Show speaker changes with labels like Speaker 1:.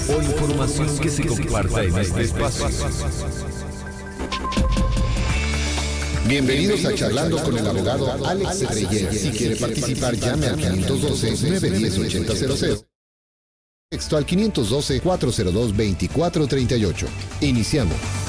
Speaker 1: o información que se comparta en este espacio.
Speaker 2: Bienvenidos a Charlando con el abogado Alex Reyes. Si quiere participar, llame al 512-910-8000. Texto al 512-402-2438. Iniciamos.